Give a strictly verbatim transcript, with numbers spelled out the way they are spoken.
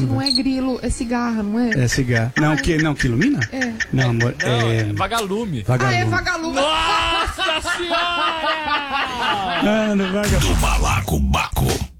Não é grilo, é cigarra, não é? É cigarro. Não, que, não, que ilumina? É. Não, amor, Não, é... é vagalume. Vagalume. Ah, é vagalume. Nossa senhora! Ah, no vagalume. Do Balacobaco.